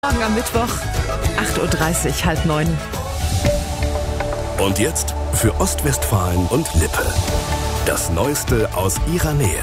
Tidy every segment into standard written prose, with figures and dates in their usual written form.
Morgen am Mittwoch, 8.30 Uhr, 8:30. Und jetzt für Ostwestfalen und Lippe. Das Neueste aus ihrer Nähe.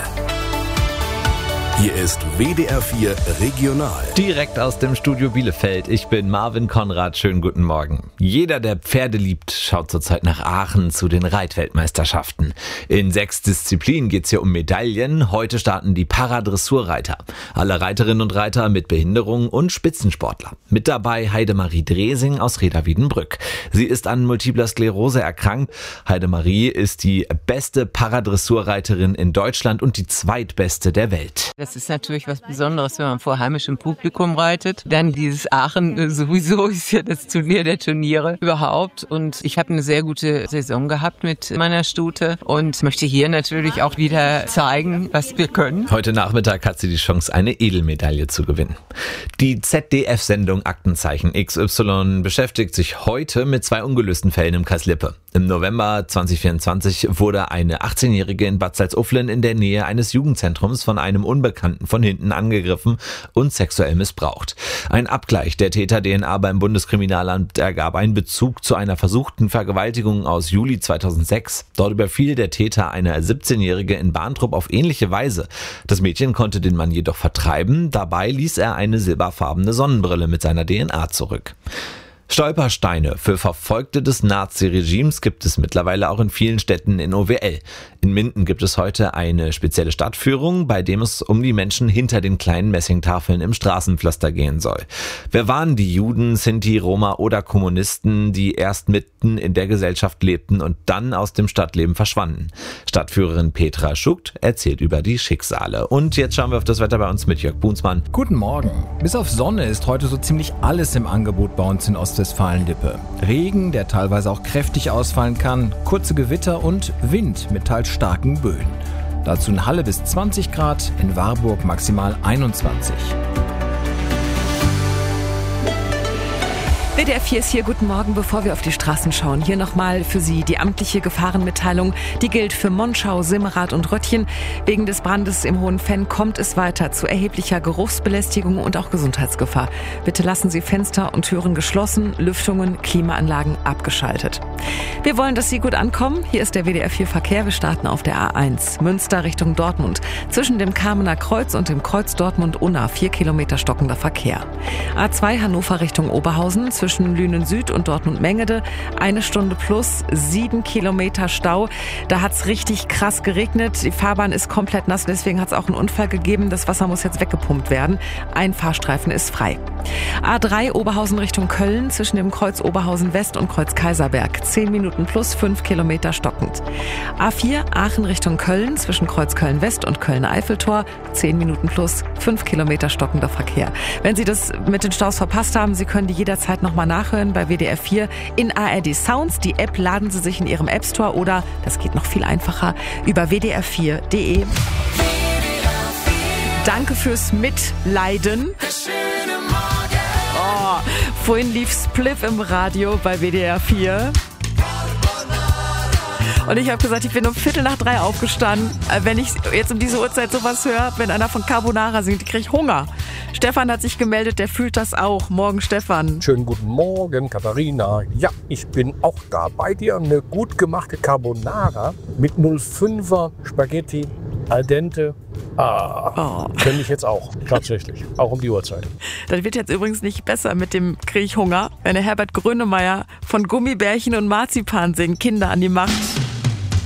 Hier ist WDR 4 Regional. Direkt aus dem Studio Bielefeld. Ich bin Marvin Konrad. Schönen guten Morgen. Jeder, der Pferde liebt, schaut zurzeit nach Aachen zu den Reitweltmeisterschaften. In 6 Disziplinen geht's hier um Medaillen. Heute starten die Paradressurreiter. Alle Reiterinnen und Reiter mit Behinderung und Spitzensportler. Mit dabei Heidemarie Dresing aus Reda-Wiedenbrück. Sie ist an multipler Sklerose erkrankt. Heidemarie ist die beste Paradressurreiterin in Deutschland und die zweitbeste der Welt. Das ist natürlich was Besonderes, wenn man vor heimischem Publikum reitet. Dann dieses Aachen sowieso ist ja das Turnier der Turniere überhaupt. Und ich habe eine sehr gute Saison gehabt mit meiner Stute und möchte hier natürlich auch wieder zeigen, was wir können. Heute Nachmittag hat sie die Chance, eine Edelmedaille zu gewinnen. Die ZDF-Sendung Aktenzeichen XY beschäftigt sich heute mit 2 ungelösten Fällen im Kreis Lippe. Im November 2024 wurde eine 18-Jährige in Bad Salzuflen in der Nähe eines Jugendzentrums von einem Unbekannten von hinten angegriffen und sexuell missbraucht. Ein Abgleich der Täter-DNA beim Bundeskriminalamt ergab einen Bezug zu einer versuchten Vergewaltigung aus Juli 2006. Dort überfiel der Täter eine 17-Jährige in Bahntrupp auf ähnliche Weise. Das Mädchen konnte den Mann jedoch vertreiben. Dabei ließ er eine silberfarbene Sonnenbrille mit seiner DNA zurück. Stolpersteine für Verfolgte des Nazi-Regimes gibt es mittlerweile auch in vielen Städten in OWL. In Minden gibt es heute eine spezielle Stadtführung, bei dem es um die Menschen hinter den kleinen Messingtafeln im Straßenpflaster gehen soll. Wer waren die Juden, Sinti, Roma oder Kommunisten, die erst mitten in der Gesellschaft lebten und dann aus dem Stadtleben verschwanden? Stadtführerin Petra Schucht erzählt über die Schicksale. Und jetzt schauen wir auf das Wetter bei uns mit Jörg Bunsmann. Guten Morgen. Bis auf Sonne ist heute so ziemlich alles im Angebot bei uns in Ostwestfalen-Lippe. Regen, der teilweise auch kräftig ausfallen kann, kurze Gewitter und Wind mit teils starken Böen. Dazu in Halle bis 20 Grad, in Warburg maximal 21. WDR 4 ist hier, guten Morgen, bevor wir auf die Straßen schauen. Hier nochmal für Sie die amtliche Gefahrenmitteilung. Die gilt für Monschau, Simmerath und Röttchen. Wegen des Brandes im Hohenfenn kommt es weiter zu erheblicher Geruchsbelästigung und auch Gesundheitsgefahr. Bitte lassen Sie Fenster und Türen geschlossen, Lüftungen, Klimaanlagen abgeschaltet. Wir wollen, dass Sie gut ankommen. Hier ist der WDR 4 Verkehr. Wir starten auf der A1 Münster Richtung Dortmund. Zwischen dem Kamener Kreuz und dem Kreuz Dortmund-Unna 4 Kilometer stockender Verkehr. A2 Hannover Richtung Oberhausen. Zwischen Lünen Süd und Dortmund-Mengede 1 Stunde plus 7 Kilometer Stau. Da hat's richtig krass geregnet. Die Fahrbahn ist komplett nass, deswegen hat's auch einen Unfall gegeben. Das Wasser muss jetzt weggepumpt werden. Ein Fahrstreifen ist frei. A3 Oberhausen Richtung Köln zwischen dem Kreuz Oberhausen West und Kreuz Kaiserberg 10 Minuten plus 5 Kilometer stockend. A4 Aachen Richtung Köln zwischen Kreuz Köln West und Köln-Eiffeltor 10 Minuten plus 5 Kilometer stockender Verkehr. Wenn Sie das mit den Staus verpasst haben, Sie können die jederzeit noch mal nachhören bei WDR 4 in ARD Sounds. Die App laden Sie sich in Ihrem App Store oder, das geht noch viel einfacher, über wdr4.de. Danke fürs Mitleiden. Oh, vorhin lief Spliff im Radio bei WDR 4. Und ich habe gesagt, ich bin um 2:45 aufgestanden. Wenn ich jetzt um diese Uhrzeit sowas höre, wenn einer von Carbonara singt, kriege ich Hunger. Stefan hat sich gemeldet, der fühlt das auch. Morgen, Stefan. Schönen guten Morgen, Katharina. Ja, ich bin auch da bei dir. Eine gut gemachte Carbonara mit 05er Spaghetti al dente. Könnte ich jetzt auch, tatsächlich. Auch um die Uhrzeit. Das wird jetzt übrigens nicht besser mit dem Krieg Hunger, wenn der Herbert Grönemeyer von Gummibärchen und Marzipan singt. Kinder an die Macht.